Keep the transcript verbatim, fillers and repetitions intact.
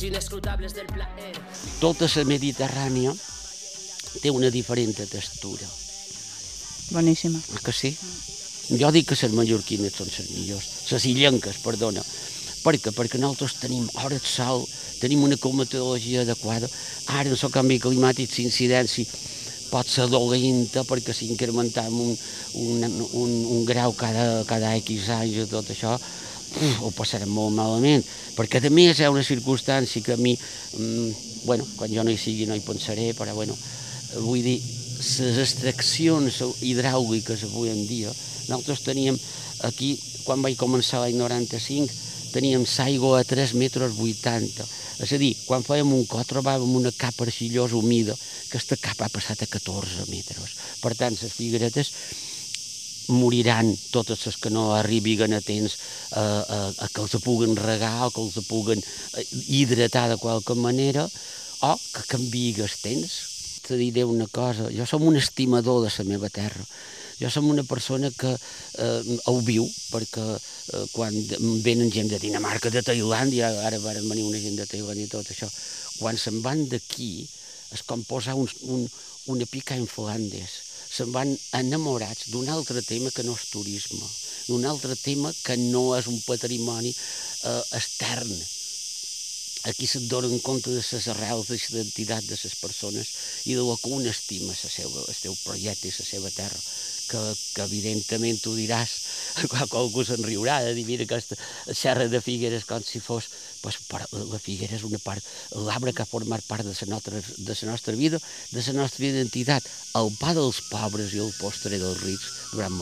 Tota la Mediterrània té una diferent textura. Boníssima. Que sí? Jo dic que les mallorquines són les millors, les illenques, perdona. Per què? Perquè nosaltres tenim hores de sol, tenim una climatologia adequada. Ara, amb el canvi climàtic, l'incidència pot ser dolenta perquè si incrementem un, un, un, un grau cada, cada X anys i tot això, uf, ho passarem molt malament. Perquè a més hi ha una circumstància que a mi, mmm, bueno, quan jo no hi sigui no hi pensaré, però bueno, vull dir, les extraccions hidràuliques avui en dia, nosaltres teníem aquí, quan vaig començar l'any noranta-cinc, teníem l'aigua a tres metres vuitanta. És a dir, quan fèiem un cot trobàvem una capa arcillosa humida, que aquesta capa ha passat a catorze metres. Per tant, les figueretes moriran, totes les que no arribin a temps a, a, a que els puguen regar o que els puguen hidratar de qualque manera, o que canviï el temps. Te diré una cosa, jo som un estimador de la meva terra. Jo som una persona que eh, ho viu, perquè eh, quan venen gent de Dinamarca, de Tailàndia, ara van venir una gent de Tailàndia i tot això, quan se'n van d'aquí és com posar un, un, una pica en Flandes. Se'n van enamorats d'un altre tema que no és turisme, d'un altre tema que no és un patrimoni eh, extern. Aquí se't donen compte de les arrels, de l'identitat de les persones i de que un estima el seu projecte i la seva terra, que, que evidentment tu diràs, qualcú se'n riurà de dir, mira aquesta serra de Figueres com si fos, pues, la Figuera és una part, l'arbre que ha format part de la nostra, de la nostra vida, de la nostra identitat, el pa dels pobres i el postre dels rics durant